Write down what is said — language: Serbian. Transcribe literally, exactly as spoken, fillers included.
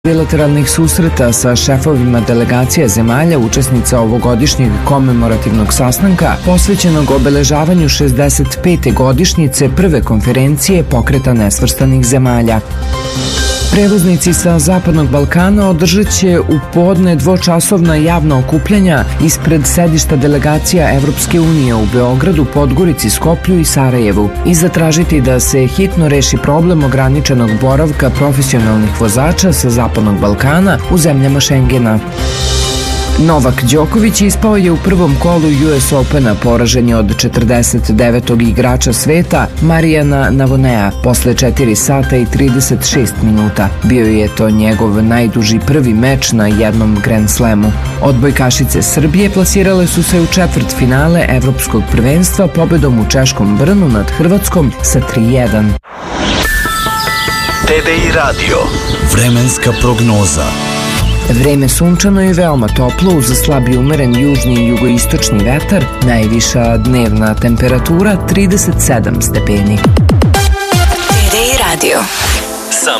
bilateralnih susreta sa šefovima delegacija zemalja učesnica ovogodišnjeg komemorativnog sastanka posvećenog obeležavanju šezdeset pete godišnjice prve konferencije Pokreta nesvrstanih zemalja. Prevoznici sa Zapadnog Balkana održat će u podne dvočasovna javna okupljanja ispred sedišta delegacija Evropske unije u Beogradu, Podgorici, Skoplju i Sarajevu i zatražiti da se hitno reši problem ograničenog boravka profesionalnih vozača sa Zapadnog Balkana u zemljama Šengena. Novak Đoković ispao je u prvom kolu U S Opena, poražen je od četrdeset devetog igrača sveta Marijana Navonea posle četiri sata i trideset šest minuta. Bio je to njegov najduži prvi meč na jednom Grand Slamu. Odbojkašice Srbije plasirale su se u četvrt finale Evropskog prvenstva pobedom u Češkom Brnu nad Hrvatskom sa tri jedan. T D I Radio. Vremenska prognoza. Vreme sunčano i veoma toplo uz slab i umeren južni i jugoistočni vetar, najviša dnevna temperatura trideset sedam stepeni. T D I Radio.